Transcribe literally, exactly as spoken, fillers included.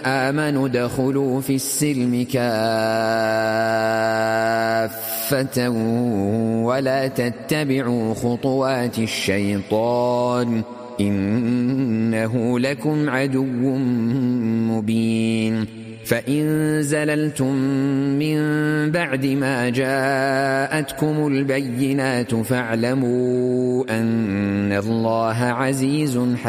آمنوا ادخلوا في السلم كافة ولا تتبعوا خطوات الشيطان إنه لكم عدو مبين فإن زللتم من بعد ما جاءتكم البينات فاعلموا أن الله عزيز حكيم